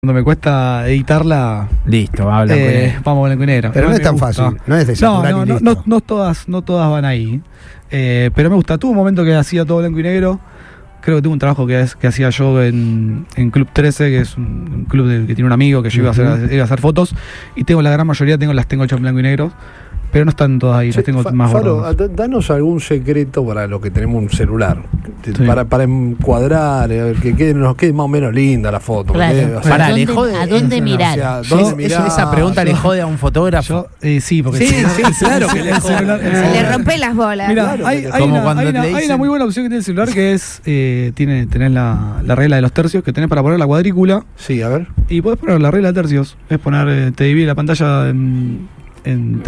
Cuando me cuesta editarla, listo, vamos a blanco y negro. Pero no es tan fácil, no es de saturar y listo. No todas van ahí. Pero me gusta. Tuve un momento que hacía todo blanco y negro. Creo que tuve un trabajo que hacía yo en Club 13, que es un club que tiene un amigo que yo iba a hacer fotos. Y la gran mayoría las tengo hechas en blanco y negro. Pero no están todas ahí, las tengo más Faro, danos algún secreto para lo que tenemos un celular. Sí. Para encuadrar, que nos quede más o menos linda la foto. Claro. ¿A dónde mirar? Esa pregunta le jode a un fotógrafo. Sí, porque sí, claro que le jode. Le rompe las bolas. Mira, hay una muy buena opción que tiene el celular, que es tenés la regla de los tercios que tenés para poner la cuadrícula. Sí, a ver. Y podés poner la regla de tercios. Es poner, te divide la pantalla en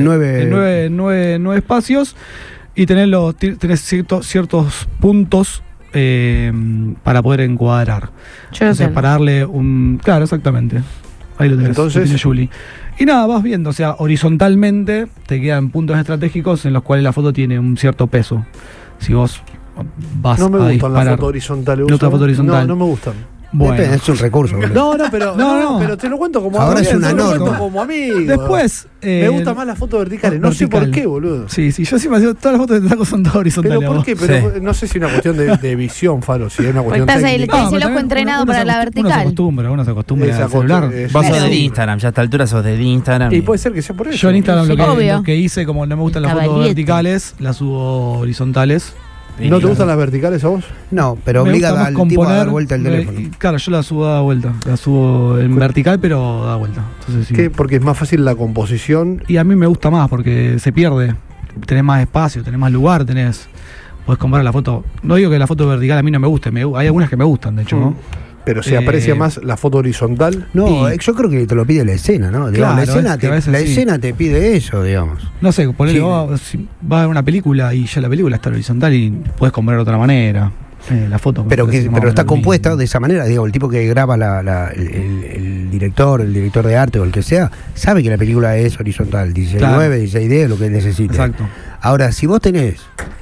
9 espacios, y tenés ciertos puntos para poder encuadrar. Entonces, para darle un... Claro, exactamente. Ahí lo tenés. Entonces, Juli. Y nada, vas viendo, o sea, horizontalmente te quedan puntos estratégicos en los cuales la foto tiene un cierto peso. Si vos vas a disparar... No me gustan las fotos horizontales. No me gustan. Bueno. Es un recurso. Pero te lo cuento como ahora es una norma. Como amigo. Después me gustan más las fotos verticales. No sé por qué, boludo. Sí, yo sí me hacía todas las fotos de taco son todas horizontales. ¿Pero por qué? Pero no sé si es una cuestión de visión, Faro, si es una cuestión técnica. Tenés el ojo entrenado para la vertical. Uno se acostumbra al celular. Vos sos del Instagram, ya a esta altura sos del Instagram. Y puede ser que sea por eso. Yo en Instagram lo que hice, como no me gustan las fotos verticales, las subo horizontales. ¿No te gustan las verticales a vos? No, pero obliga al tipo a dar vuelta el teléfono. Claro, yo la subo a dar vuelta. La subo en vertical, pero da vuelta. Entonces, sí. ¿Qué? Porque es más fácil la composición. Y a mí me gusta más porque se pierde. Tenés más espacio, tenés más lugar, podés comparar la foto. No digo que la foto vertical a mí no me guste, hay algunas que me gustan, de hecho, ¿no? Pero se aprecia más la foto horizontal. No, yo creo que te lo pide la escena, ¿no? Digamos, claro, la escena te pide eso, digamos. No sé, ponele, si vas a ver una película y ya la película está horizontal y puedes comparar de otra manera. La foto. Pero está compuesta de esa manera, digo, el tipo que graba el director de arte o el que sea, sabe que la película es horizontal, 16:9, 16:10, lo que necesite. Exacto. Ahora, si vos tenés,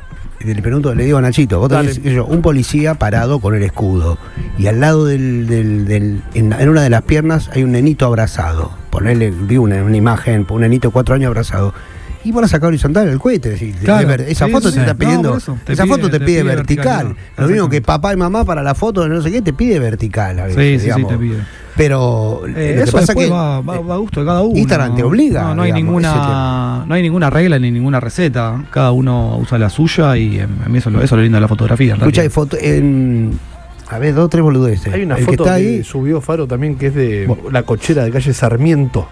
le digo a Nachito, vos tenés un policía parado con el escudo y al lado en una de las piernas hay un nenito abrazado, ponerle una imagen, un nenito de 4 años abrazado, y vos la sacás horizontal el cohete, esa foto te está pidiendo, esa foto te pide vertical. Lo mismo que papá y mamá para la foto, no sé qué, te pide vertical. Sí, te pide. Pero lo que pasa es que va a gusto de cada uno. Instagram te obliga. No hay ninguna regla ni ninguna receta. Cada uno usa la suya, y a mí eso es lo lindo de la fotografía. Escucha, hay foto a ver, 2 o 3 boludeces. Hay una foto que subió Faro también, que es de la cochera de calle Sarmiento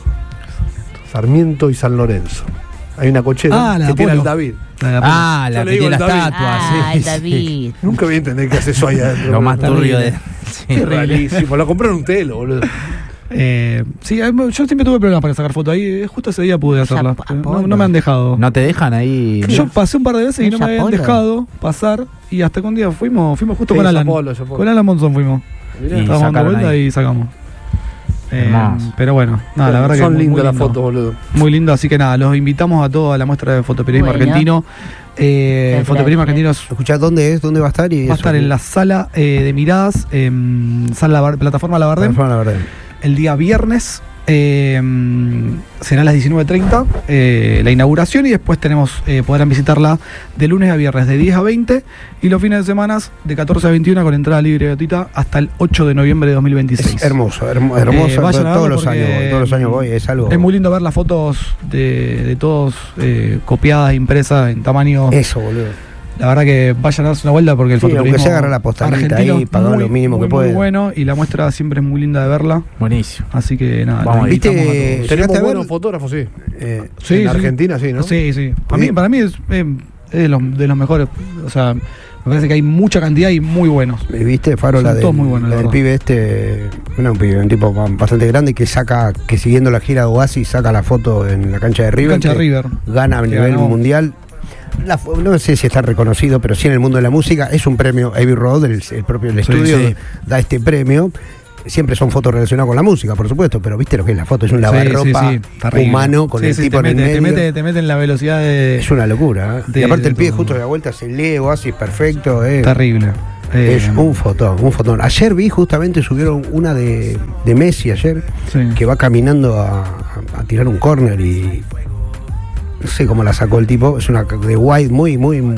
y San Lorenzo. Hay una cochera que tiene el David. La que tiene la estatua. El David. Nunca voy a entender qué hace eso ahí adentro. Lo más turbio de... Qué rarísimo. Lo compré en un telo, boludo. Yo siempre tuve problemas para sacar fotos ahí. Justo ese día pude hacerlas. No me han dejado. ¿No te dejan ahí? Yo pasé un par de veces y no me habían dejado pasar. Y hasta que un día fuimos justo con Alan. Con Alan Monzón fuimos. Estábamos dando vuelta y sacamos. Pero bueno, nada, la verdad que son lindas las fotos, boludo. Muy lindo, así que nada, los invitamos a toda la muestra de fotoperiodismo argentino. Fotoperiodismo argentino. ¿Escuchás dónde va a estar? Va a estar en la sala de miradas, plataforma Labardén. El día viernes. Será a las 19:30 la inauguración, y después podrán visitarla de lunes a viernes de 10 a 20 y los fines de semana de 14 a 21 con entrada libre y gratuita hasta el 8 de noviembre de 2026. Es hermoso. Todos los años voy, es algo. Es muy lindo ver las fotos de todos copiadas, impresas en tamaño. Eso, boludo. La verdad que vayan a darse una vuelta, porque el fotoperiodismo aunque se agarra la postalita ahí, pagar lo mínimo que puede. Muy bueno, y la muestra siempre es muy linda de verla. Buenísimo. Así que nada, ¿viste? Tenemos buenos fotógrafos, sí. En Argentina, sí, ¿no? Sí. Para mí es de los mejores. O sea, me parece que hay mucha cantidad y muy buenos. ¿Viste, Faro? La del pibe un tipo bastante grande que siguiendo la gira de Oasis saca la foto en la cancha de River. Gana a nivel mundial. No sé si está reconocido, pero sí en el mundo de la música. Es un premio Abbey Road, el propio estudio da este premio. Siempre son fotos relacionadas con la música, por supuesto, pero viste lo que es la foto, es un lavarropa humano con el tipo en el medio. Te mete en la velocidad de... Es una locura, ¿eh? Y aparte el pie justo de la vuelta se lee, Oasis perfecto. Terrible. Es un fotón. Ayer vi justamente, subieron una de Messi ayer, que va caminando a tirar un córner y no sé cómo la sacó el tipo. Es una de wide muy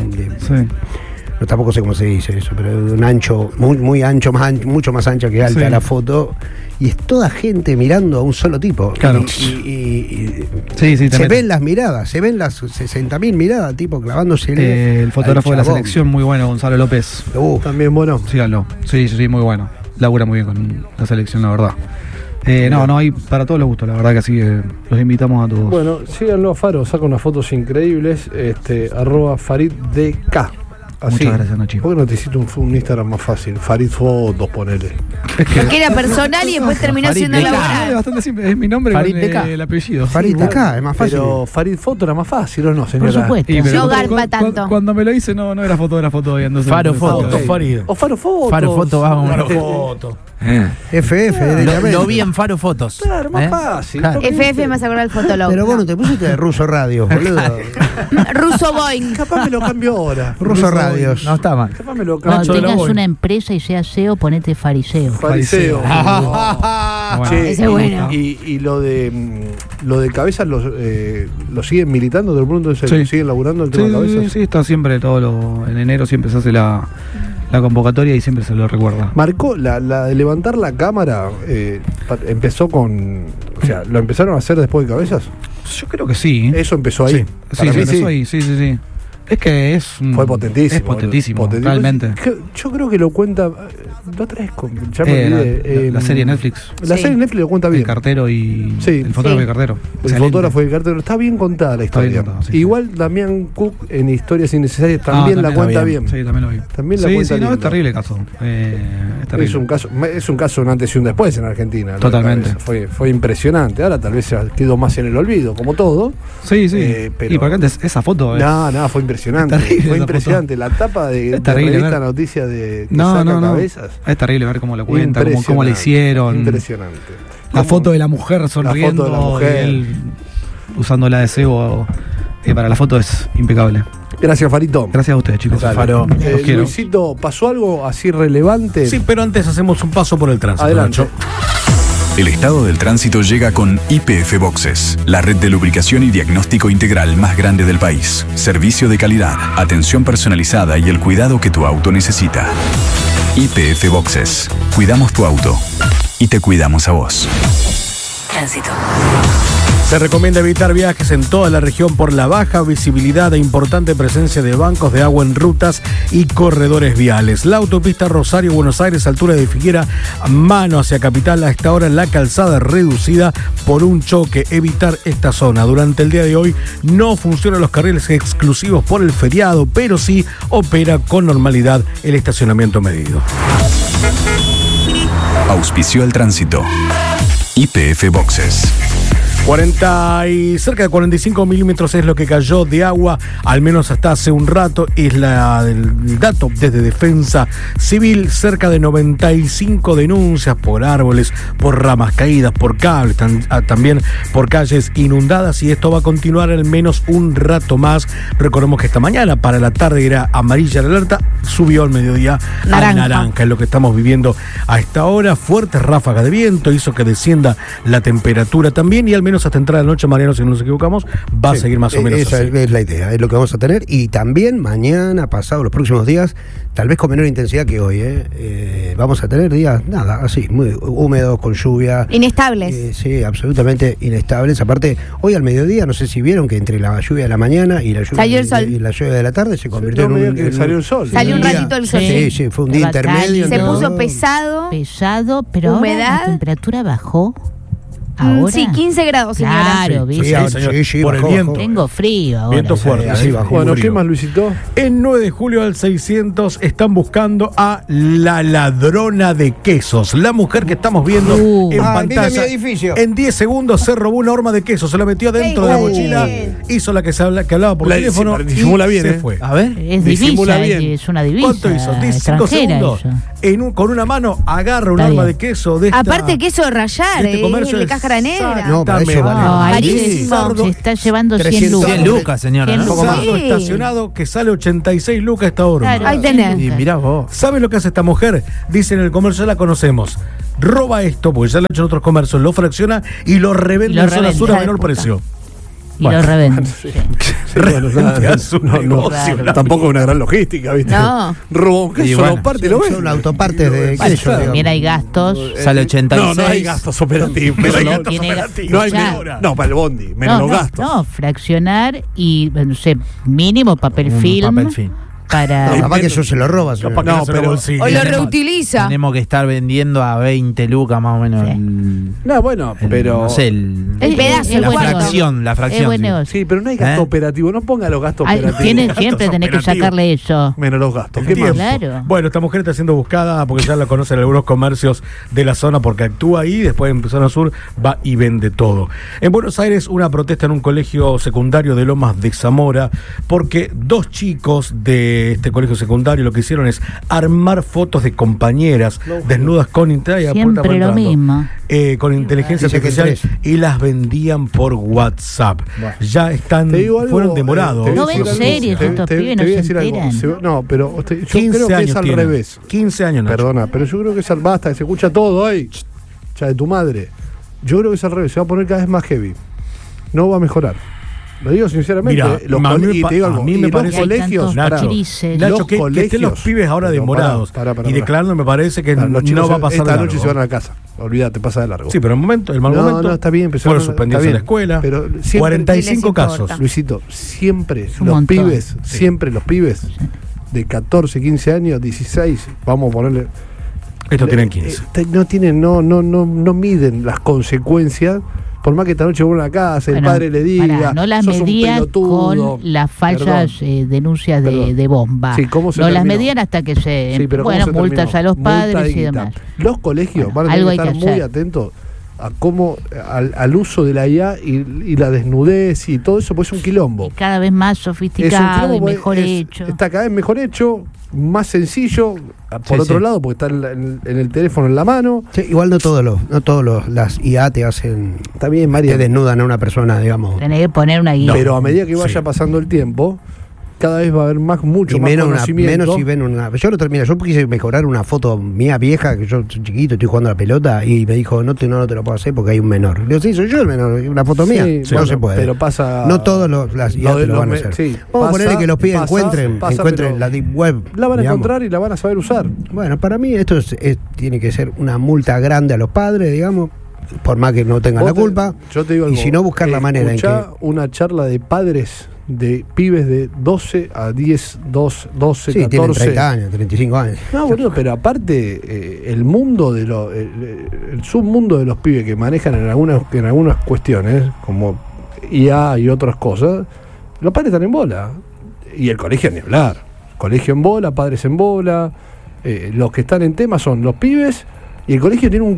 no, tampoco sé cómo se dice eso, pero de un ancho muy ancho, mucho más ancha que alta la foto. Y es toda gente mirando a un solo tipo. Claro. Y se ven las miradas, se ven las 60.000 miradas, tipo clavándose. El fotógrafo de la selección, muy bueno, Gonzalo López. También bueno. Síganlo. Sí, muy bueno. Labura muy bien con la selección, la verdad. No, hay para todos los gustos, la verdad que así los invitamos a todos. Bueno, síganlo a Faro, saca unas fotos increíbles, @FaridDK. Así. Muchas gracias, Nachi. ¿Por qué no te hiciste un Instagram más fácil? Farid Fotos, ponele. Porque era personal y después terminó siendo laboral. Es bastante simple, es mi nombre Farid con el apellido. Farid DK, es más fácil. Pero Farid Foto era más fácil, ¿o no, señora? Por supuesto. No garpa tanto. Cuando me lo hice no era fotógrafo todavía. Entonces, Faro Foto, Farid. O Faro Fotos. Faro Foto, vamos. Faro Foto. FF, Lo vi en Faro Fotos. Claro, más fácil. Claro. FF me hace acordar el fotólogo. Pero bueno, te pusiste de Ruso Radios, boludo. Ruso Boeing. Capaz me lo cambio ahora. Ruso Radios. No está mal. Capaz me lo Cuando cambio. tengas una empresa y seas SEO, ponete fariseo. Fariseo. Bueno, Che, ese es bueno. Y lo de cabezas lo siguen militando todo el mundo, siguen laburando el tema de cabezas. Sí, está siempre en enero siempre se hace la convocatoria y siempre se lo recuerda. Marcó la de levantar la cámara, empezó con, o sea, ¿lo empezaron a hacer después de cabezas? Yo creo que sí. Eso empezó ahí. Sí, empezó ahí, sí. Es que fue potentísimo. Es potentísimo, realmente. Yo creo que lo cuenta. La otra vez, ya me olvidé. La serie Netflix. La serie Netflix lo cuenta bien. El cartero y el fotógrafo y el cartero. El fotógrafo y el cartero. Está bien contada la historia. Igual Damián Cook en Historias Innecesarias también la cuenta bien. Sí, también lo vi. También la cuenta bien. No, es terrible el caso. Es un caso un antes y un después en Argentina. Totalmente. Fue impresionante. Ahora tal vez se quedó más en el olvido, como todo. Sí. Y porque antes esa foto. No, fue impresionante. Fue impresionante. La tapa de esta noticia de que saca cabezas. Es terrible ver cómo lo cuenta, cómo le hicieron. Impresionante. La foto de la mujer sonriendo. La foto de la mujer. Él usando la de cebo para la foto es impecable. Gracias, Farito. Gracias a ustedes, chicos. Faro. Luisito, ¿pasó algo así relevante? Sí, pero antes hacemos un paso por el tránsito. Adelante. El estado del tránsito llega con YPF Boxes, la red de lubricación y diagnóstico integral más grande del país. Servicio de calidad, atención personalizada y el cuidado que tu auto necesita. YPF Boxes. Cuidamos tu auto y te cuidamos a vos. Tránsito. Se recomienda evitar viajes en toda la región por la baja visibilidad e importante presencia de bancos de agua en rutas y corredores viales. La autopista Rosario-Buenos Aires, altura de Figuera, mano hacia Capital, a esta hora la calzada reducida por un choque. Evitar esta zona. Durante el día de hoy no funcionan los carriles exclusivos por el feriado, pero sí opera con normalidad el estacionamiento medido. Auspició el tránsito. YPF Boxes. Cerca de 45 milímetros es lo que cayó de agua, al menos hasta hace un rato. Es el dato desde Defensa Civil. Cerca de 95 denuncias por árboles, por ramas caídas, por cables, también por calles inundadas. Y esto va a continuar al menos un rato más. Recordemos que esta mañana para la tarde era amarilla la alerta, subió al mediodía a naranja. Es lo que estamos viviendo a esta hora. Fuertes ráfagas de viento hizo que descienda la temperatura también, y al menos hasta entrar a la noche, Mariano, si no nos equivocamos, va a seguir más o menos esa así. Es la idea, es lo que vamos a tener. Y también mañana, pasado, los próximos días, tal vez con menor intensidad que hoy, vamos a tener días, así, muy húmedos, con lluvia. Inestables. Sí, absolutamente inestables. Aparte, hoy al mediodía, no sé si vieron que entre la lluvia de la mañana y la lluvia, salió el sol. Y la lluvia de la tarde se convirtió salió el sol. Salió un ratito el sol. Sí, fue un día intermedio. Se puso pesado, pero humedad. ahora la temperatura bajó. Ahora. Sí, 15 grados, señora. Claro, ¿viste? Sí, por bajó, el viento. Tengo frío ahora. Viento fuerte. Así bajó. Bueno, ¿qué más, Luisito? En 9 de julio al 600 están buscando a la ladrona de quesos. La mujer que estamos viendo en pantalla. Vive en mi edificio. En 10 segundos se robó una horma de queso, se la metió dentro de la mochila, hizo la que hablaba por teléfono y disimula bien, se fue. A ver. Es Disimula divisa, bien. es una divisa. ¿Cuánto hizo? 5 extranjera segundos. eso. Con una mano agarra un Está horma bien. de queso de esta, Aparte queso rallar, de este comercio de de caja máscara negra. No, para eso vale. Ahí se está llevando 100 lucas. 100 lucas, señora. 100 ¿no? lucas. Sardo estacionado que sale 86 lucas esta hora. Claro, Ahí tenés. Y mirá vos. ¿Sabe lo que hace esta mujer? Dice en el comercio, ya la conocemos. Roba esto, porque ya lo ha hecho en otros comercios, lo fracciona y lo revende en zona sur a menor precio. Y lo revende. Realmente hace un negocio. Claro. Tampoco es una gran logística, ¿viste? No. Robo un queso, bueno, lo parte y lo ves. Son autopartes de queso, digamos. También hay gastos. Sale 86. No hay gastos operativos. Pero Pero no no, tiene- no hay Escuchá. no, para el bondi, menos los gastos. No, fraccionar y, no sé, mínimo papel Un film. papel film. Para. No, capaz que eso se lo roba. señor. Capaz que no, pero bolsillo. O lo reutiliza. Tenemos que estar vendiendo a 20 lucas más o menos. Sí. No, bueno, pero. No sé, el pedazo, es la buen fracción. La Es fracción. buen sí. negocio. Sí, pero no hay gasto operativo. No ponga los gastos operativos. Siempre tenés que operativos. sacarle eso. Menos los gastos. El ¿Qué más? tiempo. Claro. Bueno, esta mujer está siendo buscada porque ya la conocen algunos comercios de la zona porque actúa ahí, después en zona sur va y vende todo. En Buenos Aires, una protesta en un colegio secundario de Lomas de Zamora porque 2 chicos de este colegio secundario lo que hicieron es armar fotos de compañeras desnudas con Siempre lo mismo. con inteligencia Dice que artificial y las vendían por WhatsApp. Ya están, Te digo algo, fueron demorados. te voy a No decir ven algo. series, Te- estos te- pibes te no voy a se decir algo. enteran. No, pero yo 15 creo que años es al tienen. revés. 15 años, Nacho. Perdona, pero yo creo que es al basta, que se escucha todo ahí. Ya de tu madre. Yo creo que es al revés, se va a poner cada vez más heavy. No va a mejorar. Lo digo sinceramente. Mira, a mí me y te digo pa- algo, a mí y me los parece- colegios, Nacho, pará, crisis. Nacho, los que estén los pibes ahora pero demorados pará, y declarando me parece que Pará, los chicos no va a pasar esta de noche largo. se van a la casa. Olvídate, pasa de largo. Sí, pero el mal momento No, está bien, pero fueron está suspendidos bien, en la escuela, pero siempre- 45 les importa. casos. Luisito, siempre un los montón. pibes, siempre los pibes de 14, 15 años, 16, vamos a ponerle. Estos tienen 15. No miden las consecuencias. Por más que esta noche vuelvan a casa, el Bueno, padre le diga. pará, no las sos un medían pelotudo. con las falsas denuncias Perdón. de bomba. Sí, ¿cómo se no las terminó? medían hasta que se. Sí, pero ¿cómo bueno, se multas terminó? a los Multa padres y guita. demás. Los colegios Bueno, van a algo tener que hay que estar muy hacer. atentos a cómo, al uso de la IA y la desnudez y todo eso, pues es un quilombo. Y cada vez más Es un sofisticado y quilombo, mejor es- hecho. Está cada vez mejor hecho, más sencillo. Por Sí, otro sí. lado, porque está en el teléfono en la mano. Sí, igual no todos las IA te hacen. Está bien, María. Te desnudan a una persona, digamos. Tenés que poner una guía. Pero a medida que vaya Sí. pasando el tiempo, cada vez va a haber mucho Y más menos, conocimiento. menos si ven una. Yo no termino. Yo quise mejorar una foto mía vieja, que yo soy chiquito, estoy jugando a la pelota, y me dijo, no te lo puedo hacer porque hay un menor. Le digo, sí, soy yo el menor, una foto mía. Sí, no bueno, se puede. pero pasa- No todos las IA Lo de te lo los van a me- hacer. sí, Vamos a pasa- ponerle que los pibes pasa, encuentren pero la deep web. La van a digamos. encontrar y la van a saber usar. Bueno, para mí esto tiene que ser una multa grande a los padres, digamos, por más que no tengan la culpa. Yo te digo y algo, si no, buscar la manera en que. escuchá una charla de padres de pibes de 12 a 10, 12, Sí, tienen 14. 30 años, 35 años. No, boludo, pero aparte el mundo de el submundo de los pibes que manejan en algunas cuestiones, como IA y otras cosas, los padres están en bola. Y el colegio ni hablar. Colegio en bola, padres en bola. Los que están en tema son los pibes y el colegio tiene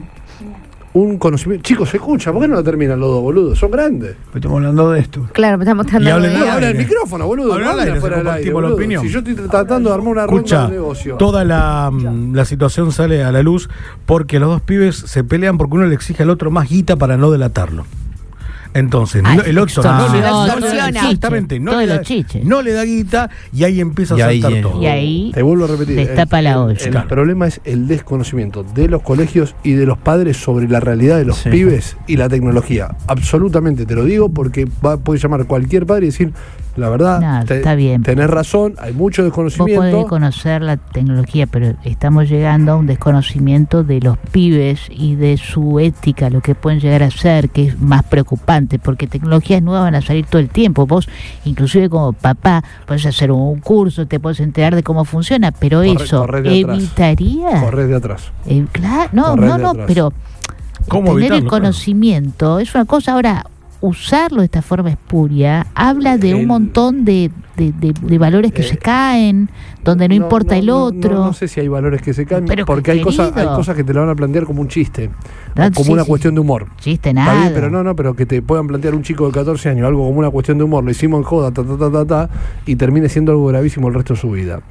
un conocimiento. Chicos, se escucha, ¿por qué no lo terminan los dos, boludo? Son grandes. Estamos hablando de esto. Claro, me está mostrando. Y hablen de- al No, habla el aire. micrófono, boludo. Habla No al habla aire, fuera del aire, compartimos la boludo. opinión. Si yo estoy tratando de armar una ronda Escucha, de negocio. toda la situación sale a la luz porque los dos pibes se pelean porque uno le exige al otro más guita para no delatarlo. Entonces, Ah, el otro extorsiona. exactamente, no Todos le, da, los chiches. no le da guita y ahí empieza Y a ahí, saltar todo. Y ahí Te vuelvo a repetir. destapa la olla. El Claro. problema es el desconocimiento de los colegios y de los padres sobre la realidad de los Sí. pibes y la tecnología. Absolutamente te lo digo porque puede llamar cualquier padre y decir, la verdad, No, está bien. tenés razón, hay mucho vos podés desconocimiento. conocer la tecnología, pero estamos llegando a un desconocimiento de los pibes y de su ética, lo que pueden llegar a ser, que es más preocupante, porque tecnologías nuevas van a salir todo el tiempo. Vos, inclusive como papá, podés hacer un curso, te podés enterar de cómo funciona, pero eso correr de atrás. evitaría... Corres de atrás. Claro, no, Correr no, de no, atrás. pero ¿Cómo tener evitarlo? el conocimiento es una cosa. Ahora, usarlo de esta forma espuria habla de un montón de valores que se caen, donde no importa el otro. No sé si hay valores que se caen, Pero, porque hay querido. cosas que te lo van a plantear como un chiste, Ah, o como sí, una sí. cuestión de humor. Chiste, Está nada. bien, pero pero que te puedan plantear un chico de 14 años algo como una cuestión de humor, lo hicimos en joda, y termine siendo algo gravísimo el resto de su vida.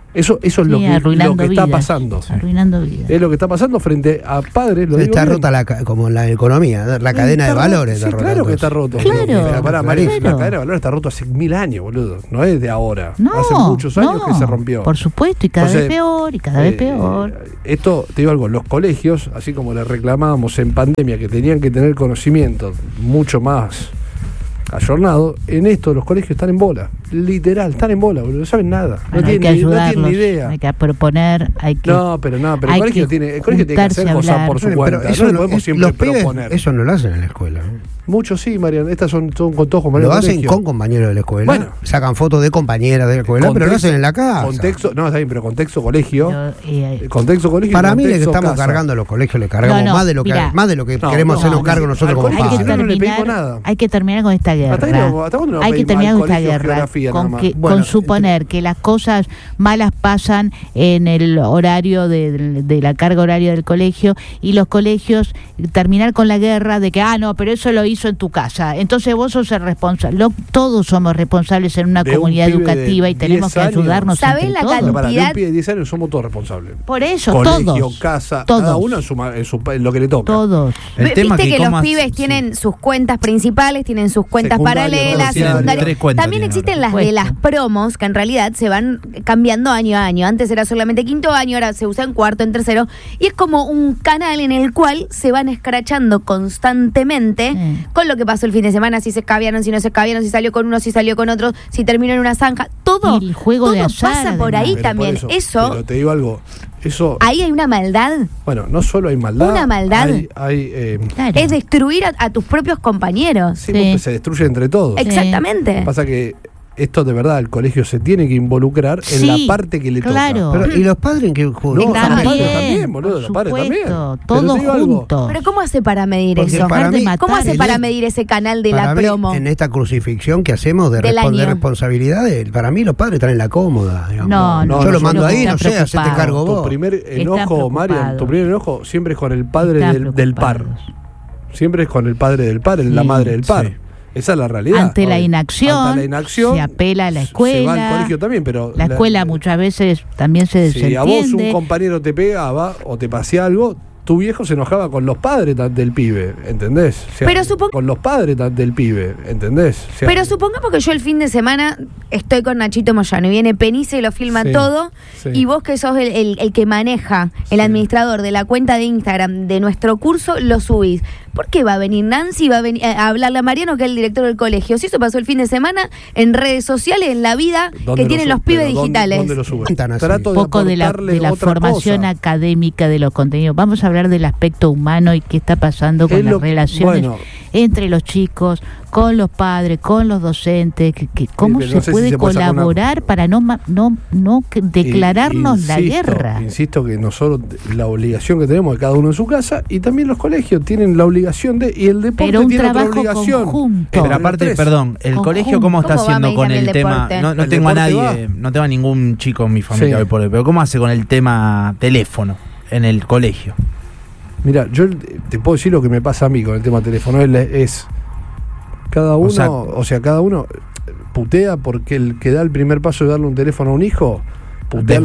Eso es lo que está pasando. Arruinando vidas. Es lo que está pasando frente a padres. Está rota como la economía, la cadena de valores. Sí, claro que está roto. Claro. Pero pará, María, la cadena de valores está roto hace 1000 años, boludo. No es de ahora. Hace muchos años que se rompió. Por supuesto, y cada vez peor, y cada vez peor. Esto, te digo algo, los colegios, así como le reclamábamos en pandemia que tenían que tener conocimiento mucho más ayornado, en esto los colegios están en bola, literal, están en bola, boludo, no saben nada, no tienen ni idea. Hay que proponer, hay que... pero el colegio tiene que hacer cosas por su cuenta, pero eso no podemos siempre proponer. Eso no lo hacen en la escuela. Muchos sí, Mariano, estas son con todos compañeros. Lo hacen con compañeros de la escuela. Bueno, sacan fotos de compañeras de la escuela, pero lo hacen en la casa. Está bien, pero contexto colegio. Contexto colegio. Para mí le estamos cargando a los colegios, le cargamos más de lo que queremos hacernos cargo nosotros como padres. Hay que terminar con esta guerra. Hay que terminar con esta guerra. Con suponer que las cosas malas pasan en el horario de la carga horaria del colegio, y los colegios terminar con la guerra de que pero eso lo hizo en tu casa, entonces vos sos el responsable. Todos somos responsables en una comunidad educativa y tenemos que ayudarnos entre todos. Para un pibe de 10 años somos todos responsables. Por eso, colegio, todos. Casa, todos. Cada uno en lo que le toca. Todos. Viste que los pibes tienen sus cuentas principales, tienen sus cuentas paralelas, secundarias. También existen las de las promos, que en realidad se van cambiando año a año. Antes era solamente quinto año, ahora se usa en cuarto, en tercero. Y es como un canal en el cual se van escrachando constantemente con lo que pasó el fin de semana, si se escabiaron, si no se escabiaron, si salió con uno, si salió con otro, si terminó en una zanja. Todo, y el juego de azar, pasa por ahí también. Eso, pero te digo algo. Ahí hay una maldad. Bueno, no solo hay maldad. Una maldad. Claro. Es destruir a tus propios compañeros. Sí, porque se destruye entre todos. Exactamente. Pasa que esto de verdad el colegio se tiene que involucrar en la parte que le toca. Pero, ¿y los padres en qué juegan? Los padres también, boludo, los padres también. Todos juntos. Pero ¿cómo hace para medir eso? ¿Cómo hace para medir ese canal de la promo? En esta crucifixión que hacemos de responder responsabilidades, para mí los padres están en la cómoda. No, yo lo mando ahí, no sé, hacete cargo vos. Tu primer enojo, Marian, siempre es con el padre del par. Siempre es con el padre del par, la madre del par. Esa es la realidad. Ante la inacción se apela a la escuela. Se va al colegio también, pero la escuela muchas veces también se desentiende. Si a vos un compañero te pegaba o te pasé algo, tu viejo se enojaba con los padres del pibe, ¿entendés? O sea, pero con los padres del pibe, ¿entendés? O sea, pero supongamos que yo el fin de semana estoy con Nachito Moyano y viene Penice y lo filma todo, y vos que sos el que maneja, el administrador de la cuenta de Instagram de nuestro curso, lo subís. ¿Por qué va a venir Nancy? ¿Va a venir a hablarle a Mariano, que es el director del colegio? Si eso pasó el fin de semana en redes sociales, en la vida que tienen los pibes digitales. ¿Dónde lo suben? Un poco de la formación académica de los contenidos. Vamos a hablar del aspecto humano y qué está pasando con las relaciones entre los chicos, con los padres, con los docentes, cómo se puede colaborar para no declararnos la guerra. Insisto que nosotros, la obligación que tenemos de cada uno en su casa, y también los colegios tienen la obligación y el deporte tiene otra obligación. Conjunto. Pero aparte, perdón, el colegio ¿cómo está haciendo con el tema? No tengo a nadie, no tengo a ningún chico en mi familia hoy por hoy, pero ¿cómo hace con el tema teléfono en el colegio? Mira, yo te puedo decir lo que me pasa a mí con el tema teléfono. Es cada uno, cada uno putea porque el que da el primer paso de darle un teléfono a un hijo, putea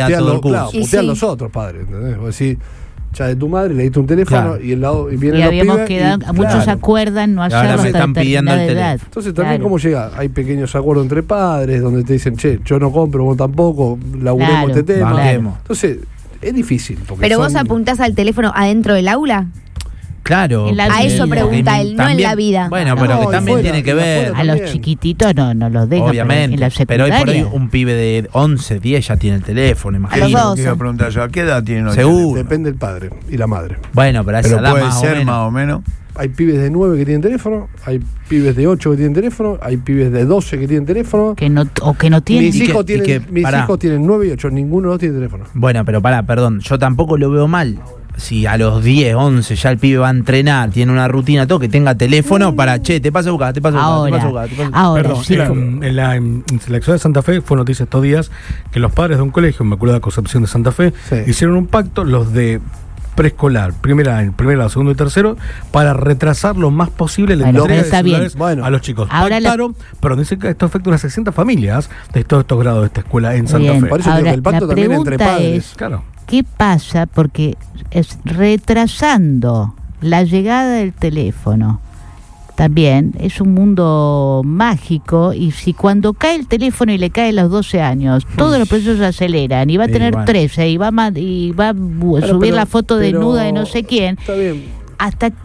los otros padres, ¿entendés? Vos decís, ya de tu madre le diste un teléfono y vienen los habíamos pibes quedado, muchos acuerdan no hacerlo hasta están pidiendo el edad. Entonces también cómo llega, hay pequeños acuerdos entre padres donde te dicen, yo no compro, vos tampoco, laburemos este tema. Entonces es difícil. Pero vos apuntás al teléfono adentro del aula. Claro. A eso pregunta él, no en la vida. Bueno, pero que también tiene que ver. A los chiquititos no los dejan. Obviamente. En la pero hoy por hoy un pibe de 11, 10 ya tiene el teléfono, imagínate. A los 12. Quiero preguntar yo, ¿a qué edad tienen los Seguro. Depende del padre y la madre. Bueno, pero a esa edad puede ser más o menos. Hay pibes de 9 que tienen teléfono, hay pibes de 8 que tienen teléfono, hay pibes de 12 que tienen teléfono. Que no tienen. Mis hijos tienen 9 y 8, ninguno de los tiene teléfono. Bueno, pero perdón, yo tampoco lo veo mal. Si a los 10, 11 ya el pibe va a entrenar, tiene una rutina, todo, que tenga teléfono para, te paso a buscar, Ahora, perdón, sí. En la ciudad de Santa Fe fue noticia estos días que los padres de un colegio, Inmaculada Concepción de Santa Fe, hicieron un pacto, los de preescolar, primero, segundo y tercero, para retrasar lo más posible la entrega de celulares a los chicos. Pactaron, pero dicen que esto afecta a unas 60 familias de todos estos grados de esta escuela en Santa Fe. Por eso digo que el pacto también entre padres. Claro. ¿Qué pasa? Porque es retrasando la llegada del teléfono. También es un mundo mágico, y si cuando cae el teléfono y le cae a los 12 años, todos los procesos se aceleran y va a tener 13 y va a subir la foto desnuda de no sé quién. Está bien. Hasta